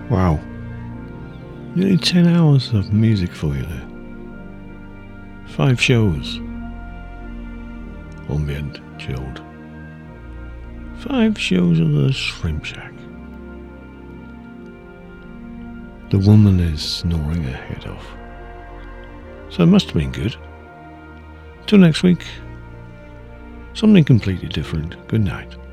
Wow. Nearly 10 hours of music for you there. 5 shows. Ambient, chilled. 5 shows of the Shrimp Shack. The woman is snoring her head off. So it must have been good. Till next week. Something completely different. Good night.